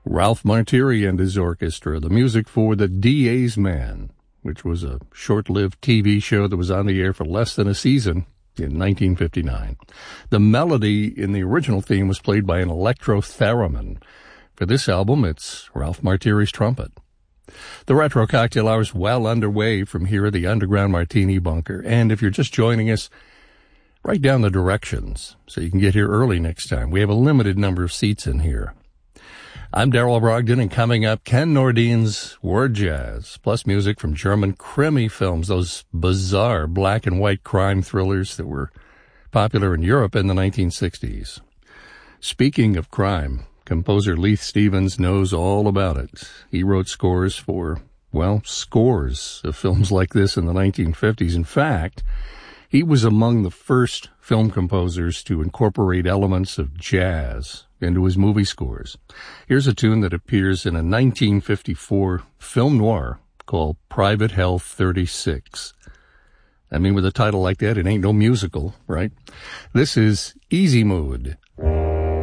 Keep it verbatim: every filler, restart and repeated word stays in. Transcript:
Ralph Martiri and his orchestra, the music for The D A's Man, which was a short-lived T V show that was on the air for less than a season in nineteen fifty-nine. The melody in the original theme was played by an electro-theremin. For this album, it's Ralph Martiri's trumpet. The Retro Cocktail Hour is well underway from here at the Underground Martini Bunker. And if you're just joining us, write down the directions so you can get here early next time. We have a limited number of seats in here. I'm Darrell Brogdon, and coming up, Ken Nordine's Word Jazz, plus music from German Krimi films, those bizarre black and white crime thrillers that were popular in Europe in the nineteen sixties. Speaking of crime, composer Leith Stevens knows all about it. He wrote scores for, well, scores of films like this in the nineteen fifties. In fact, he was among the first film composers to incorporate elements of jazz into his movie scores. Here's a tune that appears in a nineteen fifty-four film noir called Private Health thirty-six. I mean, with a title like that, it ain't no musical, right? This is Easy Mood